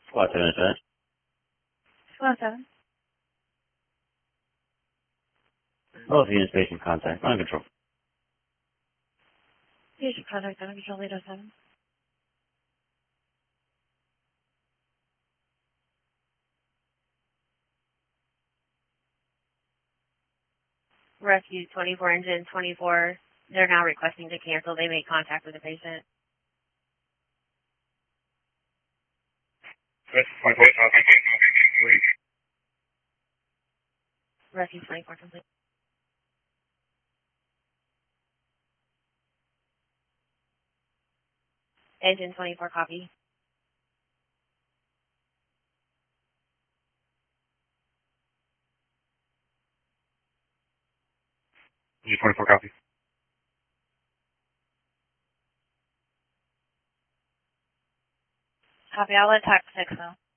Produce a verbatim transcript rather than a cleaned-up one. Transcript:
Squad seven is that? Squad seven. Both units based in contact. On control. Here's your contact on control eight oh seven. Rescue twenty-four engine twenty-four. They're now requesting to cancel. They made contact with the patient. Rescue twenty-four complete. Engine twenty-four copy. Engine twenty-four copy. Copy. I'll let T A C six know.